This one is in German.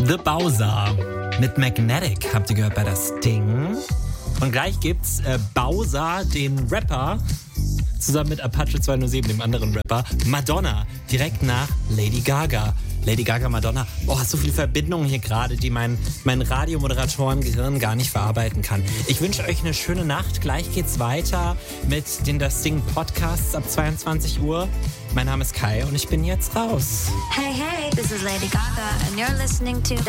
The Bowser mit Magnetic habt ihr gehört bei das Ding. Und gleich gibt's Bowser, den Rapper, zusammen mit Apache 207, dem anderen Rapper, Madonna, direkt nach Lady Gaga. Lady Gaga, Madonna. Boah, so viele Verbindungen hier gerade, die mein Radiomoderatoren-Gehirn gar nicht verarbeiten kann. Ich wünsche euch eine schöne Nacht. Gleich geht's weiter mit den Das Ding Podcasts ab 22 Uhr. Mein Name ist Kai und ich bin jetzt raus. Hey, this is Lady Gaga and you're listening to